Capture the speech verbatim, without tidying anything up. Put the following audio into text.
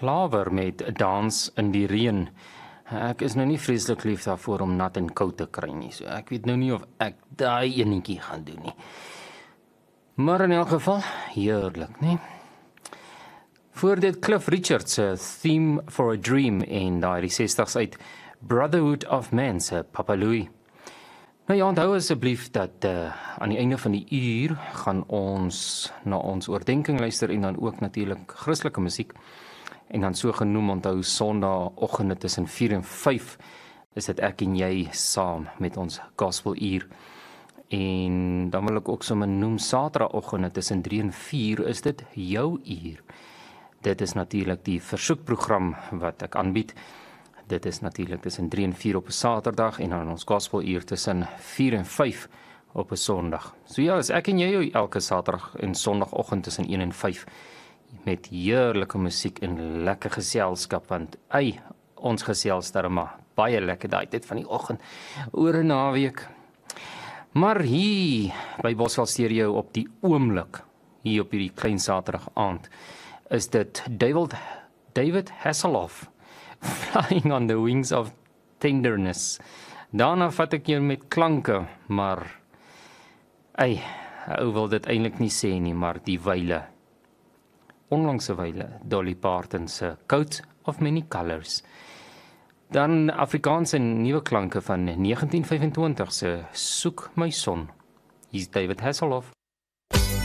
Klawer met Dans in die reën. Ek is nou nie vreeslik lief daarvoor om nat en koud te kry nie, so ek weet nou nie of ek daai enetjie gaan doen nie. Maar in elk geval, heerlik, nee. Voor dit Cliff Richard se Theme for a Dream en daai die sestigs uit Brotherhood of Man se Papa Louie. Nou ja, onthou asseblief dat uh, aan die einde van die uur gaan ons na ons oordenking luister en dan ook natuurlik Christelike musiek. En dan so genoem onthou Sondagoggende tussen vier en vyf is dit ek en jy saam met ons gospeluur. En dan wil ek ook sommer noem Saterdagoggende tussen drie en vier is dit jou uur. Dit is natuurlik die versoekprogram wat ek aanbied. Dit is natuurlik tussen drie en vier op 'n Saterdag en dan ons gospeluur tussen vier en vyf op 'n Sondag. So ja, is ek en jy elke Saterdag en Sondagoggend tussen een en vyf met heerlike musiek en lekker geselskap, want ei, ons gesels daar maar baie lekker daai tyd van die oggend oor 'n naweek. Maar hier by Boswel Stereo op die oomblik, hier op hierdie klein Saterdag aand, is dit David, David Hasselhoff, Flying on the Wings of Tenderness. Daarna vat ek hier met klanke, maar ei, ou wil dit eintlik nie sê nie, maar die wyle. Onlangse wyle, Dolly Parton se Coat of Many Colors. Dan Afrikaanse nuwe klanke van negentien vyf-en-twintig se Soek my son. Hier's David Hasselhoff.